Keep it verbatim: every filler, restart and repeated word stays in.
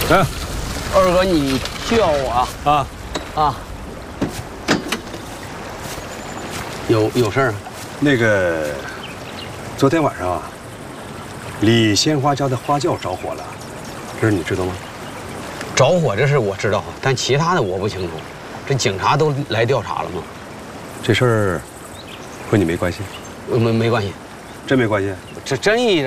哎， 二哥，你叫我啊啊？有有事儿啊？ 那个，昨天晚上啊，李鲜花家的花轿着火了，这事你知道吗？ 着火这事我知道，但其他的我不清楚。这警察都来调查了吗？ 这事儿和你没关系？ 没没关系， 真没关系？ 这真一。